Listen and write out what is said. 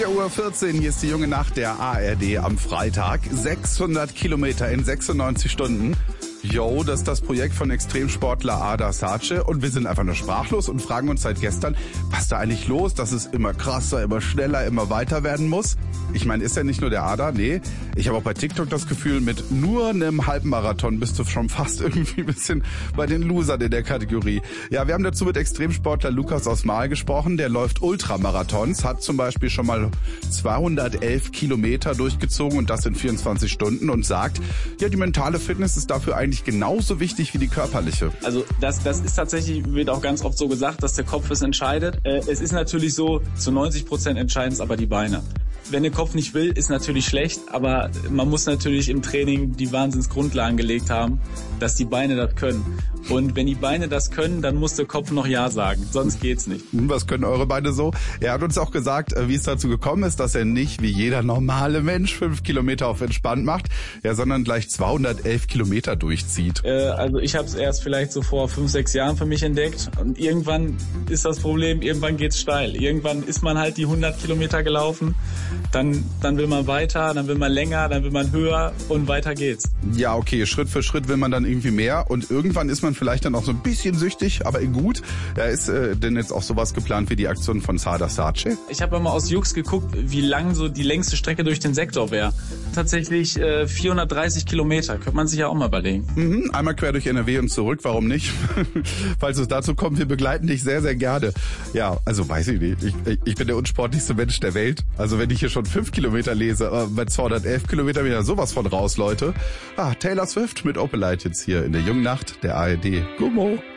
4:14 Uhr, hier ist die junge Nacht der ARD am Freitag. 600 Kilometer in 96 Stunden. Yo, das ist das Projekt von Extremsportler Ada Sace und wir sind einfach nur sprachlos und fragen uns seit gestern, was da eigentlich los, dass es immer krasser, immer schneller, immer weiter werden muss. Ich meine, ist ja nicht nur der Ada, nee. Ich habe auch bei TikTok das Gefühl, mit nur einem Halbmarathon bist du schon fast irgendwie ein bisschen bei den Losern in der Kategorie. Ja, wir haben dazu mit Extremsportler Lukas aus Marl gesprochen, der läuft Ultramarathons, hat zum Beispiel schon mal 211 Kilometer durchgezogen und das in 24 Stunden und sagt, ja, die mentale Fitness ist dafür eigentlich genauso wichtig wie die körperliche. Also das ist tatsächlich, wird auch ganz oft so gesagt, dass der Kopf es entscheidet. Es ist natürlich so, zu 90% entscheiden es aber die Beine. Wenn der Kopf nicht will, ist natürlich schlecht, aber man muss natürlich im Training die Wahnsinnsgrundlagen gelegt haben, dass die Beine das können. Und wenn die Beine das können, dann muss der Kopf noch Ja sagen, sonst geht's nicht. Was können eure Beine so? Er hat uns auch gesagt, wie es dazu gekommen ist, dass er nicht wie jeder normale Mensch 5 Kilometer auf entspannt macht, ja, sondern gleich 211 Kilometer durchzieht. Also ich habe es erst vielleicht so vor 5, 6 Jahren für mich entdeckt und irgendwann ist das Problem, irgendwann geht's steil. Irgendwann ist man halt die 100 Kilometer gelaufen, dann will man weiter, dann will man länger, dann will man höher und weiter geht's. Ja, okay, Schritt für Schritt will man dann irgendwie mehr und irgendwann ist man vielleicht dann auch so ein bisschen süchtig, aber gut. Da ist denn jetzt auch sowas geplant wie die Aktion von Ada Sace? Ich habe mal aus Jux geguckt, wie lang so die längste Strecke durch den Sektor wäre. Tatsächlich 430 Kilometer, könnte man sich ja auch mal überlegen. Einmal quer durch NRW und zurück, warum nicht? Falls es dazu kommt, wir begleiten dich sehr, sehr gerne. Ja, also weiß ich nicht, ich bin der unsportlichste Mensch der Welt. Also wenn ich hier schon 5 Kilometer lese, bei 211 Kilometer wieder sowas von raus, Leute. Taylor Swift mit Opelite jetzt hier in der jungen Nacht der ARD. Gummo.